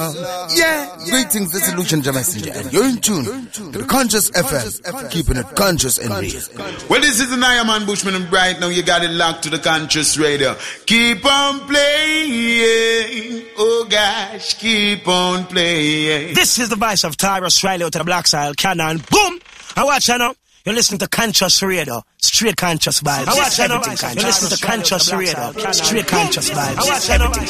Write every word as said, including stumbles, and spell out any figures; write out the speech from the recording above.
Yeah, greetings, this is Lucian J Messenger, and you're in tune to the Conscious F M, keeping it conscious and real. Well, this is the Nyaman Bushman, and right now you got it locked to the Conscious Radio. Keep on playing, oh gosh, keep on playing. This is the voice of Tyrus Riley to the Black Soil Cannon. Boom! I watch you now. You're listening to Conscious Radio, straight conscious vibes. I watch everything conscious. You're listening to Conscious Radio, straight conscious vibes. I watch everything